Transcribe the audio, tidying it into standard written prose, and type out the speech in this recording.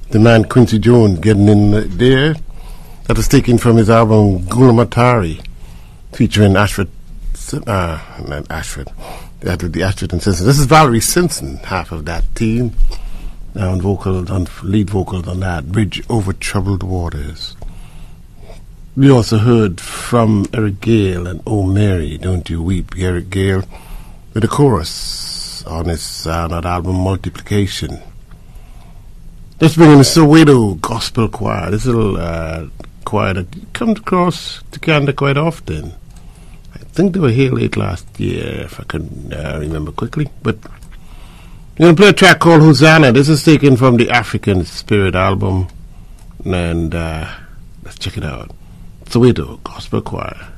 the man Quincy Jones getting in there. That was taken from his album Gulamatari, featuring Ashford, not Ashford, the Ashford and Simpson. This is Valerie Simpson, half of that team, on lead vocals on that, Bridge Over Troubled Waters. We also heard from Eric Gale and Oh Mary, Don't You Weep, Eric Gale, with a chorus on his that album Multiplication. Let's bring in the Soweto Gospel Choir. This little choir that comes across to Canada quite often. I think they were here late last year, if I can remember quickly. But we're going to play a track called Hosanna. This is taken from the African Spirit album. And let's check it out. Soweto Gospel Choir.